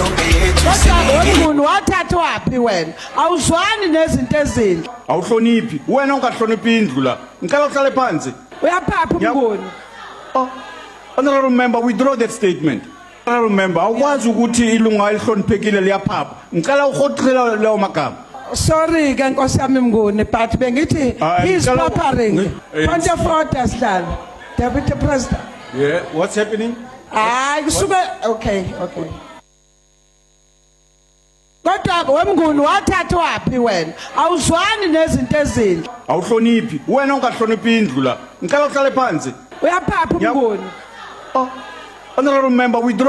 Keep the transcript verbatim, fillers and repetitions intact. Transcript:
Umuntu wathathwa phi wena? Awuzwani nezinto ezinhle. Awuhloniphi. Wena ungahloniphi indlu la. Ngicela uhlale phansi. Uyaphapha umngoni. Oh. Honorable member, withdraw that statement. Honorable member, awukwazi ukuthi ilunga elihloniphekile liyaphapha. Ngicela ukhotlela lawo magama. Sorry ke Nkosi yami Mnguni, but bengithi he's paparing. Point of order Sihlalo. Deputy President. Yeah, what's happening? Hayi kusuke okay, okay. Kodwa wemnguni wathathwa phi wena? Awuzwani nezinto ezinhle. Awuhloniphi. Wena ungahloniphi indlu la. Ngicela uhlale phansi. Uyaphapha umnguni. Oh. Honorable member, withdraw